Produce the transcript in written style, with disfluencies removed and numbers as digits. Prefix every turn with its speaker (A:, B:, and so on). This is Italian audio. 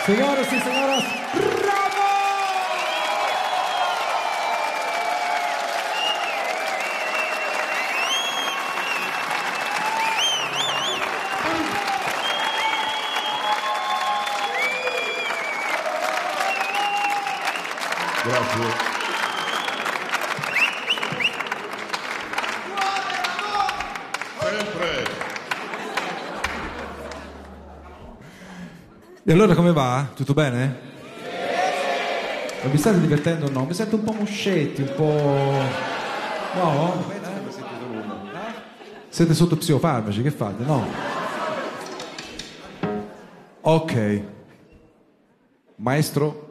A: Señoras y señoras, bravo!
B: Grazie. Sempre.
A: E allora come va? Tutto bene? Ma vi state divertendo o no? Mi sento un po' moscetti, un po'... No? Siete sotto psicofarmaci, che fate? No? Ok. Maestro?